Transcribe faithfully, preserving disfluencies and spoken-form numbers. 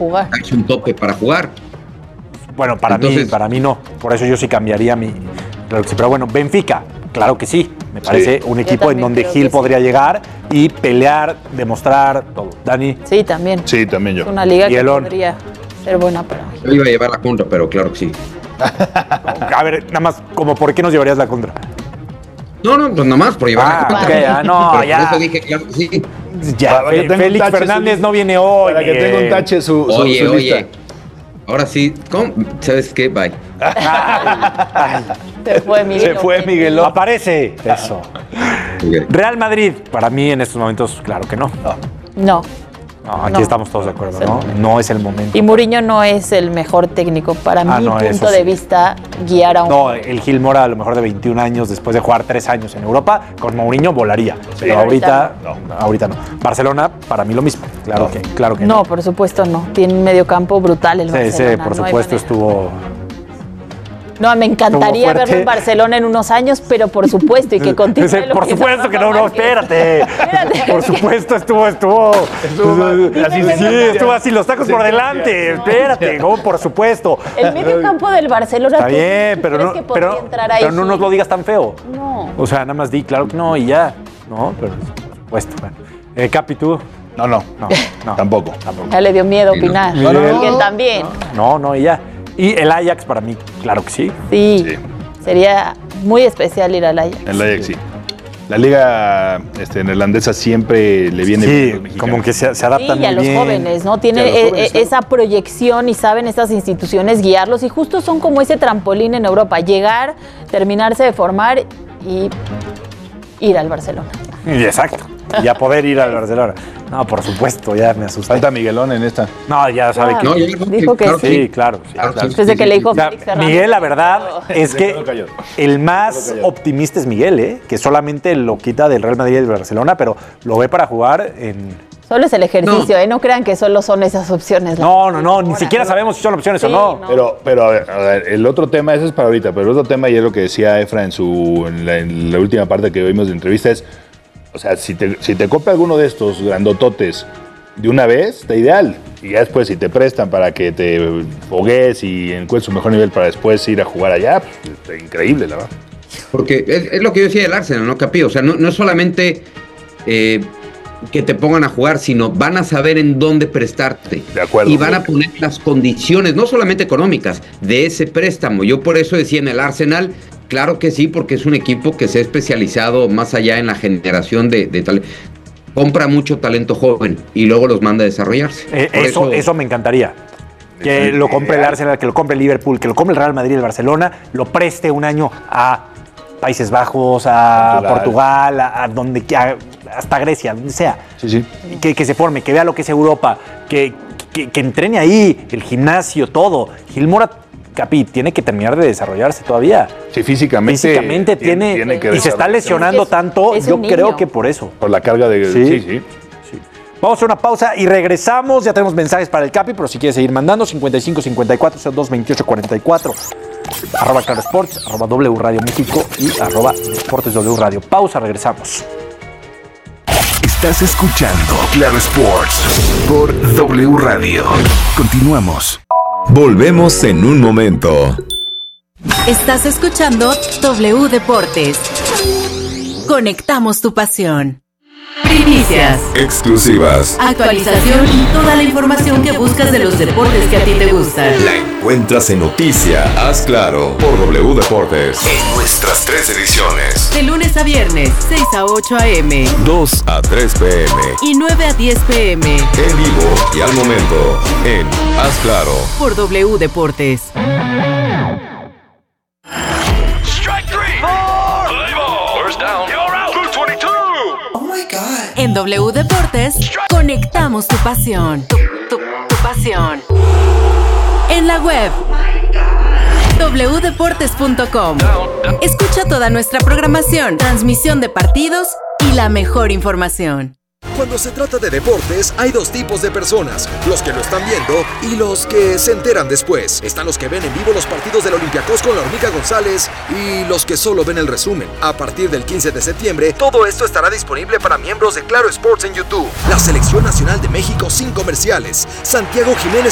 jugar. Hay un tope para jugar. Bueno, para Entonces, mí, para mí no. Por eso yo sí cambiaría mi. Claro que sí. Pero bueno, Benfica, claro que sí. Me parece sí. un equipo en donde Gil podría sí. llegar y pelear, demostrar todo. Dani. Sí, también. Sí, también yo. Es una liga que podría ser buena para Gil. Yo iba a llevar la contra, pero claro que sí. A ver, nada más, como ¿por qué nos llevarías la contra? No, no, pues nada más por llevar ah, la contra. Okay, ah, no, pero ya. Por eso dije, claro que sí. Ya, Fe, Félix Fernández su, no viene hoy. Para que tenga un tache su, su, oye, su oye. lista. Ahora sí, ¿cómo? ¿Sabes qué? Bye. Se fue Miguel. Se fue Miguel. Aparece. Eso. Okay. Real Madrid, para mí en estos momentos, claro que no. No. No, aquí no. estamos todos de acuerdo, ¿no? No es el momento. Y Mourinho no es el mejor técnico. Para ah, mi no, punto de sí. vista, guiar a un... No, el Gil Mora, a lo mejor de veintiún años, después de jugar tres años en Europa, con Mourinho volaría. Sí, pero ahorita, ahorita no. no. Ahorita no. Barcelona, para mí lo mismo. Claro, no. que, claro que no. No, por supuesto no. Tiene un mediocampo brutal el sí, Barcelona. Sí, por no supuesto estuvo... No, me encantaría verlo en Barcelona en unos años, pero por supuesto, y que continúe. Sí, por supuesto que no, no, espérate. espérate. Por supuesto, estuvo, estuvo. Estuvo así, sí, estuvo así, los tacos sí, por delante. Espérate, no, por supuesto. El medio campo del Barcelona. Está bien, pero no, que pero, entrar ahí, pero no sí. nos lo digas tan feo. No. O sea, nada más di, claro que no, y ya. No, pero por supuesto. Bueno. Eh, Capi, tú. No, no, no, no. Tampoco, tampoco. Ya le dio miedo opinar. No, no, no, Miguel también. No, no, y ya. Y el Ajax para mí, claro que sí. Sí, sí. Sería muy especial ir al Ajax. El Ajax, sí. La liga este, neerlandesa siempre le viene sí, bien. Sí, como que se, se adaptan sí, y a muy los bien. jóvenes, ¿no? Tiene sí, jóvenes, e- esa proyección y saben estas instituciones guiarlos y justo son como ese trampolín en Europa, llegar, terminarse de formar y ir al Barcelona. Exacto. Y a poder ir al Barcelona. No, por supuesto, ya me asusté. Falta Miguelón en esta. No, ya sabe ah, que... No, yo dijo dijo que, que sí. Sí, claro. Sí, claro. Después de que le dijo o sea, Miguel, la verdad es que el más optimista es Miguel, ¿eh? Que solamente lo quita del Real Madrid y del Barcelona, pero lo ve para jugar en... Solo es el ejercicio, no. ¿eh? No crean que solo son esas opciones. No, no, no, ni siquiera sabemos si son opciones sí, o no. no. Pero, pero a ver, a ver, el otro tema, ese es para ahorita, pero el otro tema, y es lo que decía Efra en, su, en, la, en la última parte que vimos de entrevista, es, o sea, si te, si te compra alguno de estos grandototes de una vez, está ideal. Y ya después, si te prestan para que te fogues y encuentres un mejor nivel para después ir a jugar allá, pues, está increíble, la verdad. Porque es, es lo que yo decía del Arsenal, ¿no, Capi? O sea, no, no es solamente... Eh, que te pongan a jugar, sino van a saber en dónde prestarte. De acuerdo. Y van a poner las condiciones, no solamente económicas, de ese préstamo. Yo por eso decía en el Arsenal, claro que sí, porque es un equipo que se ha especializado más allá en la generación de, de talento. Compra mucho talento joven y luego los manda a desarrollarse. Eh, eso, eso, eso me encantaría. Que lo compre el Arsenal, que lo compre el Liverpool, que lo compre el Real Madrid, el Barcelona, lo preste un año a Países Bajos, a Portugal, Portugal a, a donde a, hasta Grecia, donde sea. Sí, sí. Que, que se forme, que vea lo que es Europa, que, que, que entrene ahí, el gimnasio, todo. Gil Mora, Capi, tiene que terminar de desarrollarse todavía. Sí, físicamente. Físicamente tiene, tiene, tiene que y se está lesionando es, tanto, es yo niño. creo que por eso. Por la carga de... Sí, sí. sí. sí. Vamos a hacer una pausa y regresamos. Ya tenemos mensajes para el Capi, pero si quieres seguir mandando, cincuenta y cinco cincuenta y cuatro cero dos veintiocho cuarenta y cuatro. Arroba Claro Sports, arroba W Radio México y arroba Deportes W Radio. Pausa, regresamos. Estás escuchando Claro Sports por W Radio. Continuamos. Volvemos en un momento. Estás escuchando W Deportes. Conectamos tu pasión. Primicias. Exclusivas. Actualización y toda la información que buscas de los deportes que a ti te gustan. La encuentras en Noticia. Haz Claro por W Deportes. En nuestras tres ediciones. De lunes a viernes, seis a ocho a eme. dos a tres pe eme. Y nueve a diez pe eme. En vivo y al momento en Haz Claro. Por W Deportes. En W Deportes, conectamos tu pasión. Tu, tu, tu pasión. En la web, doble u deportes punto com. Escucha toda nuestra programación, transmisión de partidos y la mejor información. Cuando se trata de deportes, hay dos tipos de personas, los que lo están viendo y los que se enteran después. Están los que ven en vivo los partidos del Olympiacos con la Hormiga González y los que solo ven el resumen. A partir del quince de septiembre, todo esto estará disponible para miembros de Claro Sports en YouTube. La Selección Nacional de México sin comerciales. Santiago Jiménez